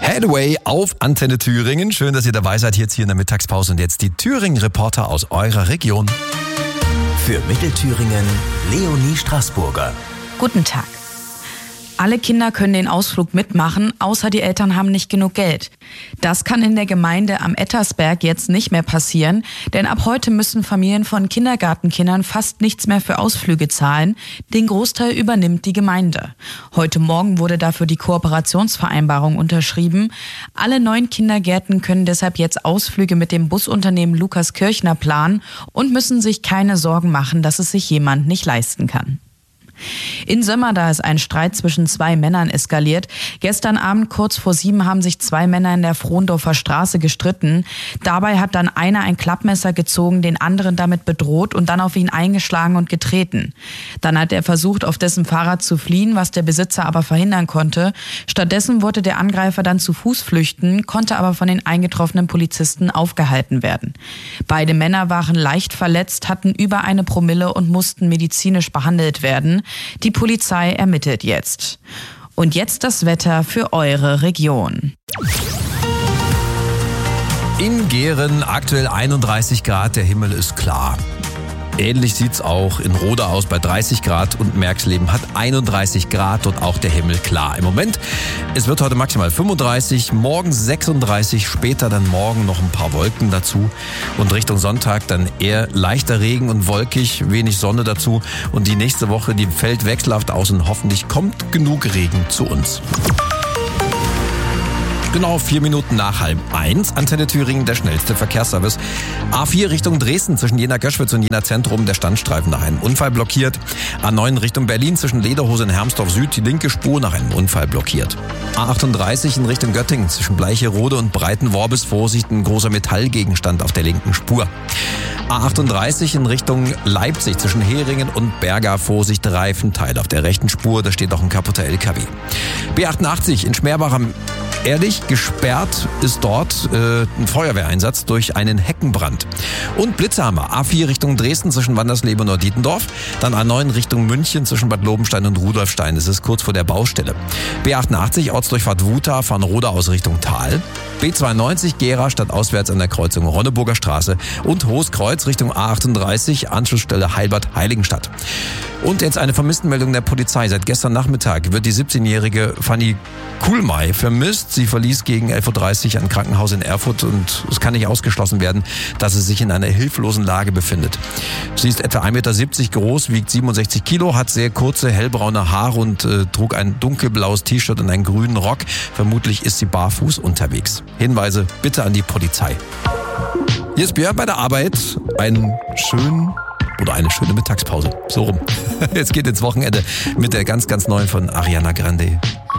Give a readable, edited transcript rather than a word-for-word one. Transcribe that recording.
Hathaway auf Antenne Thüringen. Schön, dass ihr dabei seid jetzt hier in der Mittagspause. Und jetzt die Thüringen-Reporter aus eurer Region. Für Mittelthüringen Leonie Straßburger. Guten Tag. Alle Kinder können den Ausflug mitmachen, außer die Eltern haben nicht genug Geld. Das kann in der Gemeinde am Ettersberg jetzt nicht mehr passieren, denn ab heute müssen Familien von Kindergartenkindern fast nichts mehr für Ausflüge zahlen. Den Großteil übernimmt die Gemeinde. Heute Morgen wurde dafür die Kooperationsvereinbarung unterschrieben. Alle 9 Kindergärten können deshalb jetzt Ausflüge mit dem Busunternehmen Lukas Kirchner planen und müssen sich keine Sorgen machen, dass es sich jemand nicht leisten kann. In Sömmerda ist ein Streit zwischen 2 Männern eskaliert. Gestern Abend kurz vor 7 haben sich 2 Männer in der Frohndorfer Straße gestritten. Dabei hat dann einer ein Klappmesser gezogen, den anderen damit bedroht und dann auf ihn eingeschlagen und getreten. Dann hat er versucht, auf dessen Fahrrad zu fliehen, was der Besitzer aber verhindern konnte. Stattdessen wollte der Angreifer dann zu Fuß flüchten, konnte aber von den eingetroffenen Polizisten aufgehalten werden. Beide Männer waren leicht verletzt, hatten über 1 Promille und mussten medizinisch behandelt werden. Die Polizei ermittelt jetzt. Und jetzt das Wetter für eure Region. In Gehren aktuell 31 Grad, der Himmel ist klar. Ähnlich sieht's auch in Roda aus bei 30 Grad und Merxleben hat 31 Grad und auch der Himmel klar. Im Moment, es wird heute maximal 35, morgen 36, später dann morgen noch ein paar Wolken dazu und Richtung Sonntag dann eher leichter Regen und wolkig, wenig Sonne dazu und die nächste Woche, die fällt wechselhaft aus und hoffentlich kommt genug Regen zu uns. Genau 4 Minuten nach 12:30. Antenne Thüringen, der schnellste Verkehrsservice. A4 Richtung Dresden zwischen Jena-Göschwitz und Jena-Zentrum, der Standstreifen nach einem Unfall blockiert. A9 Richtung Berlin zwischen Lederhose und Hermsdorf Süd, die linke Spur nach einem Unfall blockiert. A38 in Richtung Göttingen zwischen Bleicherode und Breitenworbis, Vorsicht, ein großer Metallgegenstand auf der linken Spur. A38 in Richtung Leipzig zwischen Heringen und Berga, Vorsicht, Reifenteil auf der rechten Spur, da steht auch ein kaputter LKW. B88 in Schmerbach am Ehrlich, gesperrt ist dort ein Feuerwehreinsatz durch einen Heckenbrand. Und Blitzhammer, A4 Richtung Dresden zwischen Wandersleben und Norddietendorf, dann A9 Richtung München zwischen Bad Lobenstein und Rudolfstein, das ist kurz vor der Baustelle. B88 Ortsdurchfahrt Wuta von Roda aus Richtung Tal. B92 Gera stadtauswärts an der Kreuzung Ronneburger Straße und Hohes Richtung A38 Anschlussstelle Heilbad-Heiligenstadt. Und jetzt eine Vermisstenmeldung der Polizei. Seit gestern Nachmittag wird die 17-jährige Fanny Kuhlmay vermisst. Sie verließ gegen 11:30 Uhr ein Krankenhaus in Erfurt und es kann nicht ausgeschlossen werden, dass sie sich in einer hilflosen Lage befindet. Sie ist etwa 1,70 Meter groß, wiegt 67 Kilo, hat sehr kurze hellbraune Haare und trug ein dunkelblaues T-Shirt und einen grünen Rock. Vermutlich ist sie barfuß unterwegs. Hinweise bitte an die Polizei. Hier ist Björn bei der Arbeit. Eine schöne Mittagspause. So rum. Jetzt geht ins Wochenende mit der ganz, ganz neuen von Ariana Grande.